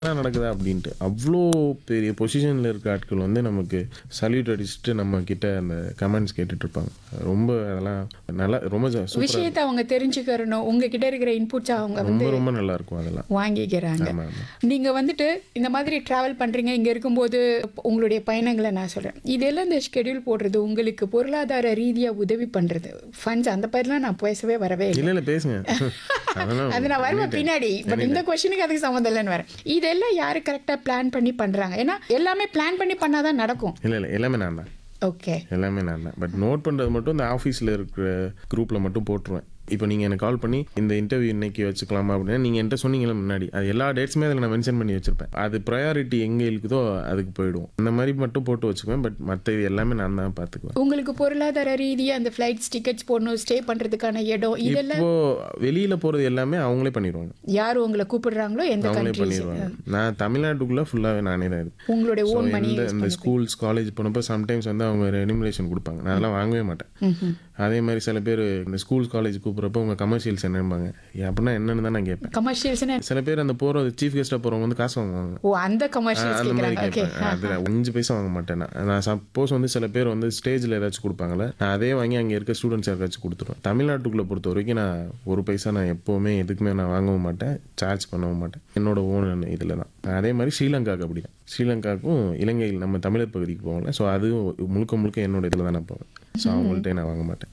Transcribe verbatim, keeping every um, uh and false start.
என்ன நடக்குதா அப்படின்ட்டு அவ்வளோ பெரிய பொசிஷனில் இருக்க ஆட்கள் வந்து நமக்கு சல்யூட் அடிச்சுட்டு நம்ம கிட்ட அந்த கமெண்ட்ஸ் கேட்டுட்டு இருப்பாங்க. ரொம்ப அதெல்லாம் நல்லா ரொம்ப சூப்பராக விஷயத்தை அவங்க தெரிஞ்சுக்கிறணும், உங்ககிட்ட இருக்கிற இன்புட்ஸ் அவங்க ரொம்ப வந்து ரொம்ப நல்லா இருக்கும் அதெல்லாம். வாங்கிக்கிறாங்க. ஆமாம் ஆமாம். நீங்க வந்துட்டு இந்த மாதிரி டிராவல் பண்றீங்க, இங்க இருக்கும்போது உங்களுடைய பயணங்களை நான் சொல்றேன், இதெல்லாம் இந்த ஷெட்யூல் போடுறது உங்களுக்கு பொருளாதார ரீதியா உதவி பண்றது, ஃபண்ட்ஸ் அந்த மாதிரிலாம் நான் பேசவே வரவே இல்லை. இல்லை இல்லை பேசுங்க. அதெல்லாம் அது நான் வருவேன் பின்னாடி. பட் இந்த கொஸ்டினுக்கு அதுக்கு சம்மந்தம் இல்லைன்னு வரேன். இதெல்லாம் யாரு கரெக்டா பிளான் பண்ணி பண்றாங்க? ஏன்னா எல்லாமே பிளான் பண்ணி பண்ணாதான் நடக்கும். இல்லை இல்லை எல்லாமே நான் தான். ஓகே, எல்லாமே நான் தான். பட் நோட் பண்ணுறது மட்டும் இந்த ஆஃபீஸில் இருக்கிற குரூப்பில் மட்டும் போட்டுருவேன். இப்போ நீங்கள் எனக்கு கால் பண்ணி இந்த இன்டர்வியூ இன்னைக்கு வச்சுக்கலாமா அப்படின்னா நீங்கள் என்கிட்ட சொன்னீங்களே முன்னாடி, அது எல்லா டேட்ஸுமே அதில் நான் மென்ஷன் பண்ணி வச்சுருப்பேன். அது ப்ரையாரிட்டி எங்கே இருக்குதோ அதுக்கு போயிடுவோம். அந்த மாதிரி மட்டும் போட்டு வச்சுக்குவேன். பட் மற்ற இது எல்லாமே நான் தான் பார்த்துக்குவேன். உங்களுக்கு பொருளாதார ரீதியா அந்த ஃப்ளைட்ஸ் டிக்கெட்ஸ் போடணும், ஸ்டே பண்றதுக்கான இடம், இதெல்லாம் இப்போ வெளியில் போகிறது எல்லாமே அவங்களே பண்ணிடுவாங்க. யார் உங்களை கூப்பிடுறாங்களோ எந்த அவங்களே கண்ட்ரி, பண்ணிடுவாங்க. நான் தமிழ்நாட்டுக்குள்ளே ஃபுல்லாகவே நானே தான் இது. உங்களுடைய ஸோ ஓன் மணி. இந்த இந்த ஸ்கூல்ஸ் காலேஜ் போனப்போ சம்டைம்ஸ் வந்து அவங்க ரெனிமுலேஷன் கொடுப்பாங்க. நான் அதெல்லாம் வாங்கவே மாட்டேன். அதே மாதிரி சில பேர் இந்த ஸ்கூல்ஸ் காலேஜ் கூப்பிட்றப்போ உங்கள் கமர்ஷியல்ஸ் என்னம்பாங்க, அப்படின்னா என்னன்னு தான் நான் கேட்பேன். கமர்ஷியல்ஸ்னா சில பேர் அந்த போகிற சீஃப் கெஸ்ட்டாக போகிறவங்க வந்து காசு வாங்குவாங்க. ஓ அந்த கமர்ஷியல்ஸ் அந்த மாதிரி கேக்குறாங்க. ஓகே, கேட்பேன். அதில் அஞ்சு பைசா வாங்க மாட்டேன் நான். நான் சப்போஸ் வந்து சில பேர் வந்து ஸ்டேஜில் ஏதாச்சும் கொடுப்பாங்கல்ல, நான் அதே வாங்கி அங்கே இருக்க ஸ்டூடெண்ட்ஸ் யாருக்காச்சும் கொடுத்துருவேன். தமிழ்நாட்டுக்குள்ளே பொறுத்த வரைக்கும் நான் ஒரு பைசா நான் எப்போவுமே எதுக்குமே நான் வாங்கவும் மாட்டேன், சார்ஜ் பண்ணவும் மாட்டேன். என்னோட ஓன் இதில் தான். அதே மாதிரி ஸ்ரீலங்காவுக்கு அப்படி தான். ஸ்ரீலங்காவுக்கும் இலங்கையில் நம்ம தமிழர் பகுதிக்கு போவோம்ல, ஸோ அதுவும் முழுக்க முழுக்க என்னோட இதில் தான் நான் போவேன். ஸோ அவங்கள்ட்ட நான் வாங்க மாட்டேன்.